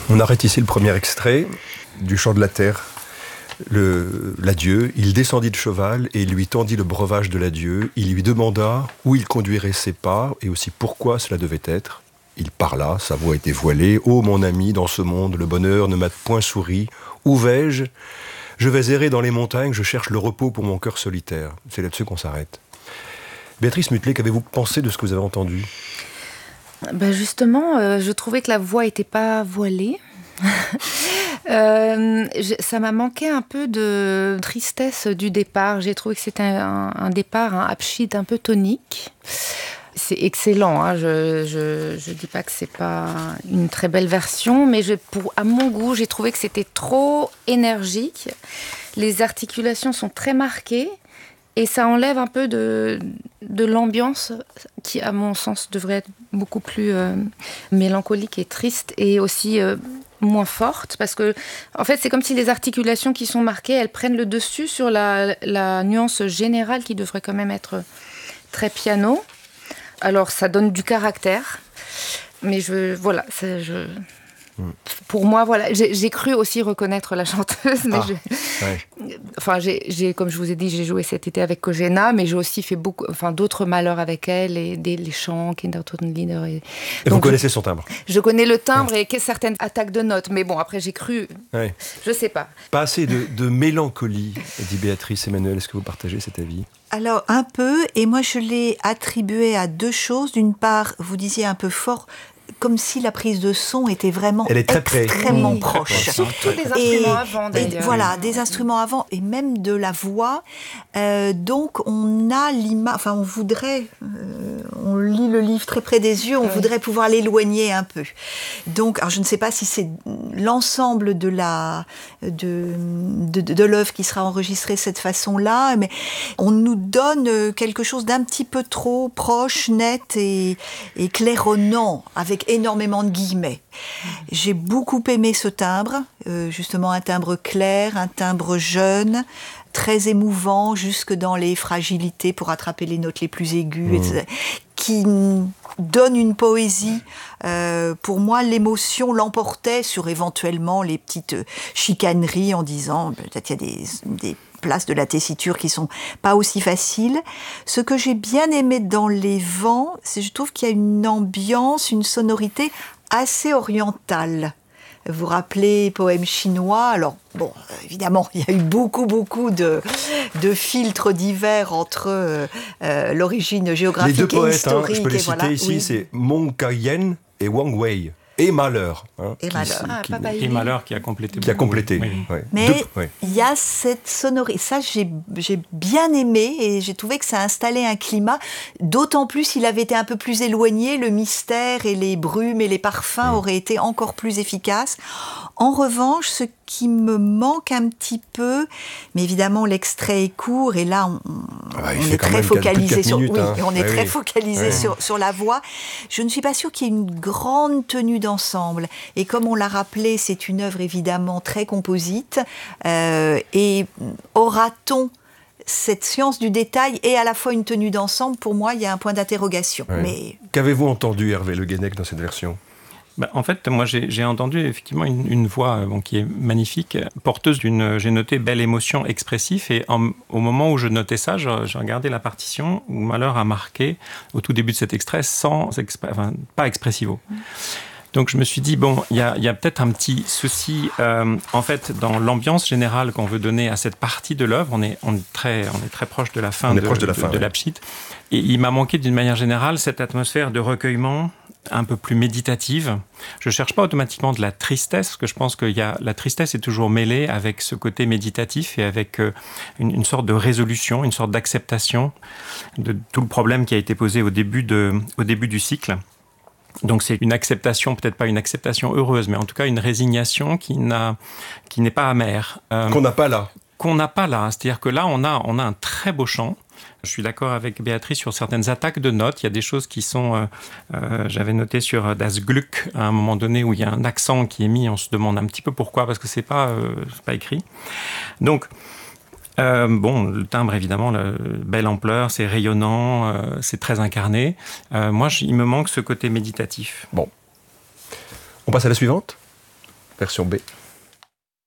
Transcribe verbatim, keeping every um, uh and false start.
On arrête ici le premier extrait du chant de la terre. Le, l'adieu, il descendit de cheval et il lui tendit le breuvage de l'adieu. Il lui demanda où il conduirait ses pas et aussi pourquoi cela devait être. Il parla, sa voix était voilée. « Ô mon ami, dans ce monde, le bonheur ne m'a point souri. Où vais-je ? Je vais errer dans les montagnes, je cherche le repos pour mon cœur solitaire. » C'est là-dessus qu'on s'arrête. Béatrice Mutelet, qu'avez-vous pensé de ce que vous avez entendu ? Ben justement, euh, je trouvais que la voix n'était pas voilée. euh, je, ça m'a manqué un peu de tristesse du départ. J'ai trouvé que c'était un, un départ, un abschied un peu tonique. C'est excellent, hein. Je ne dis pas que c'est pas une très belle version, mais je, pour, à mon goût, j'ai trouvé que c'était trop énergique. Les articulations sont très marquées et ça enlève un peu de, de l'ambiance qui, à mon sens, devrait être beaucoup plus euh, mélancolique et triste et aussi euh, moins forte. Parce que, en fait, c'est comme si les articulations qui sont marquées, elles prennent le dessus sur la, la nuance générale qui devrait quand même être très piano. Alors, ça donne du caractère, mais je, voilà, c'est, je, mm. pour moi, voilà, j'ai, j'ai cru aussi reconnaître la chanteuse, mais ah, je, ouais. enfin, j'ai, j'ai, comme je vous ai dit, j'ai joué cet été avec Kojena, mais j'ai aussi fait beaucoup, enfin, d'autres malheurs avec elle, et des, les chants, Kindertotenlieder. Et, et vous connaissez je, son timbre ? Je connais le timbre ouais. et certaines attaques de notes, mais bon, après, j'ai cru, ouais. je sais pas. Pas assez de, de mélancolie, dit Béatrice Emmanuel. Est-ce que vous partagez cet avis ? Alors, un peu, et moi je l'ai attribué à deux choses. D'une part, vous disiez un peu fort, comme si la prise de son était vraiment Elle est très extrêmement oui, proche. Surtout des instruments et, avant, d'ailleurs. Et voilà, des instruments avant, et même de la voix. Euh, donc, on a l'image, enfin, on voudrait, euh, on lit le livre très près des yeux, on oui. voudrait pouvoir l'éloigner un peu. Donc, alors je ne sais pas si c'est l'ensemble de la, de, de, de, de l'œuvre qui sera enregistrée de cette façon-là, mais on nous donne quelque chose d'un petit peu trop proche, net et, et claironnant, avec énormément de guillemets. J'ai beaucoup aimé ce timbre, euh, justement un timbre clair, un timbre jeune, très émouvant, jusque dans les fragilités pour attraper les notes les plus aiguës, mmh. et cetera, qui donne une poésie. Euh, pour moi, l'émotion l'emportait sur éventuellement les petites chicaneries en disant peut-être il y a des, des places de la tessiture qui sont pas aussi faciles. Ce que j'ai bien aimé dans Les Vents, c'est je trouve qu'il y a une ambiance, une sonorité assez orientale. Vous vous rappelez, poème chinois, alors bon, évidemment, il y a eu beaucoup, beaucoup de, de filtres divers entre euh, l'origine géographique les deux et poètes, historique. Hein, je peux les et citer voilà. ici, oui. c'est Meng Kayen et Wang Wei. Et Malheur. Hein, et, qui, Malheur. Qui, ah, qui, et Malheur qui a complété. Qui a complété. Oui. Ouais. Mais il ouais. y a cette sonorité. Ça, j'ai, j'ai bien aimé et j'ai trouvé que ça installait un climat. D'autant plus s'il avait été un peu plus éloigné, le mystère et les brumes et les parfums mmh. auraient été encore plus efficaces. En revanche, ce qui me manque un petit peu, mais évidemment l'extrait est court et là on, ah bah, on est très focalisé sur, minutes, oui, hein. on est ah, très oui. focalisé oui. sur sur la voix. Je ne suis pas sûre qu'il y ait une grande tenue d'ensemble. Et comme on l'a rappelé, c'est une œuvre évidemment très composite. Euh, et aura-t-on cette science du détail et à la fois une tenue d'ensemble? Pour moi, il y a un point d'interrogation. Oui. Mais qu'avez-vous entendu, Hervé Le Guenec, dans cette version? Bah, en fait, moi, j'ai, j'ai entendu effectivement une, une voix bon, qui est magnifique, porteuse d'une, j'ai noté, belle émotion expressive. Et en, au moment où je notais ça, je, j'ai regardé la partition où Malheur a marqué, au tout début de cet extrait, sans, expr- enfin, pas expressivo. Mmh. Donc je me suis dit, bon, il y a, y a peut-être un petit souci, euh, en fait, dans l'ambiance générale qu'on veut donner à cette partie de l'œuvre. On est, on est, très, on est très proche de la fin, on de, est proche de, la de, fin, de, ouais. de l'abschid. Et il m'a manqué, d'une manière générale, cette atmosphère de recueillement, un peu plus méditative. Je ne cherche pas automatiquement de la tristesse, parce que je pense que y a, la tristesse est toujours mêlée avec ce côté méditatif et avec euh, une, une sorte de résolution, une sorte d'acceptation de tout le problème qui a été posé au début, de, au début du cycle. Donc c'est une acceptation, peut-être pas une acceptation heureuse, mais en tout cas une résignation qui, n'a, qui n'est pas amère. Euh, qu'on n'a pas là. Qu'on n'a pas là. C'est-à-dire que là, on a, on a un très beau chant. Je suis d'accord avec Béatrice sur certaines attaques de notes. Il y a des choses qui sont... Euh, euh, j'avais noté sur Das Glück, à un moment donné, où il y a un accent qui est mis. On se demande un petit peu pourquoi, parce que c'est pas, euh, c'est pas écrit. Donc, euh, bon, le timbre, évidemment, la belle ampleur, c'est rayonnant, euh, c'est très incarné. Euh, moi, il me manque ce côté méditatif. Bon. On passe à la suivante ? version B.